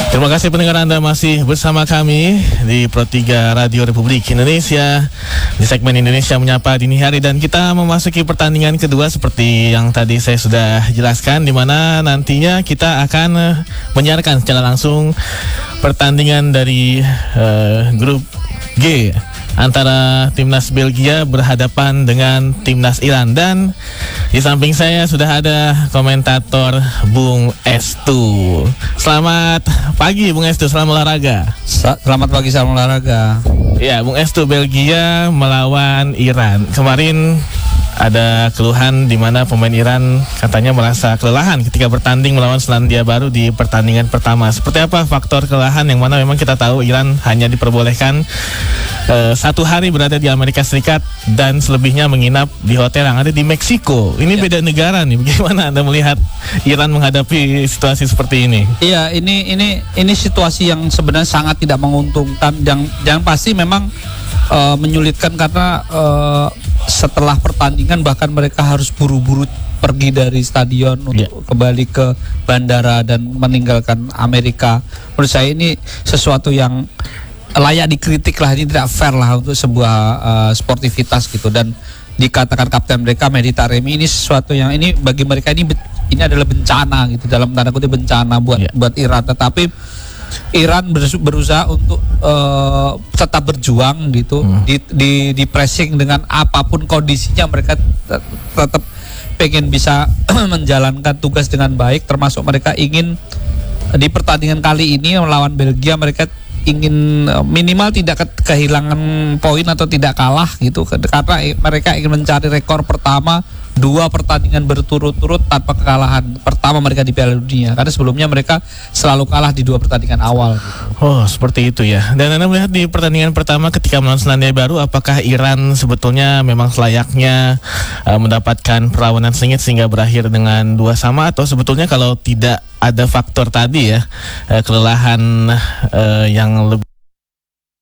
Terima kasih pendengar Anda masih bersama kami di Pro 3 Radio Republik Indonesia di segmen Indonesia Menyapa Dini Hari, dan kita memasuki pertandingan kedua seperti yang tadi saya sudah jelaskan, di mana nantinya kita akan menyiarkan secara langsung pertandingan dari grup G antara timnas Belgia berhadapan dengan timnas Iran. Dan di samping saya sudah ada komentator Bung Estu. Selamat pagi Bung Estu, salam olahraga. Selamat pagi, salam olahraga. Ya, Bung Estu, Belgia melawan Iran. Kemarin ada keluhan di mana pemain Iran katanya merasa kelelahan ketika bertanding melawan Selandia Baru di pertandingan pertama. Seperti apa faktor kelelahan, yang mana memang kita tahu Iran hanya diperbolehkan 1 hari berada di Amerika Serikat dan selebihnya menginap di hotel yang ada di Meksiko. Ini beda negara nih. Bagaimana Anda melihat Iran menghadapi situasi seperti ini? Iya, ini situasi yang sebenarnya sangat tidak menguntungkan, yang pasti memang menyulitkan karena setelah pertandingan bahkan mereka harus buru-buru pergi dari stadion untuk kembali ke bandara dan meninggalkan Amerika. Menurut saya ini sesuatu yang layak dikritik lah, ini tidak fair lah untuk sebuah sportivitas gitu. Dan dikatakan kapten mereka Mehdi Taremi, ini sesuatu yang ini bagi mereka ini adalah bencana gitu, dalam tanda kutip bencana buat Iran. Tetapi Iran berusaha untuk tetap berjuang gitu, di pressing dengan apapun kondisinya. Mereka tetap pengen bisa menjalankan tugas dengan baik, termasuk mereka ingin di pertandingan kali ini melawan Belgia mereka ingin minimal tidak kehilangan poin atau tidak kalah gitu, karena mereka ingin mencari rekor pertama 2 pertandingan berturut-turut tanpa kekalahan pertama mereka di Piala Dunia, karena sebelumnya mereka selalu kalah di 2 pertandingan awal gitu. Oh, seperti itu ya. Dan Anda melihat di pertandingan pertama ketika melawan Selandia Baru, apakah Iran sebetulnya memang selayaknya mendapatkan perlawanan sengit sehingga berakhir dengan 2-2, atau sebetulnya kalau tidak ada faktor tadi ya, kelelahan yang lebih